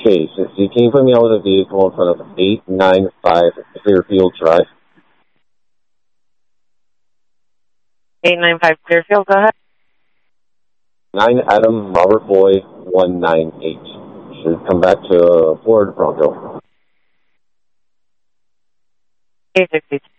case. Can you put me out with a vehicle in front of 895 Clearfield Drive? 895 Clearfield, go ahead. 9 Adam Robert Boy 198. Should come back to Ford Bronco. 862.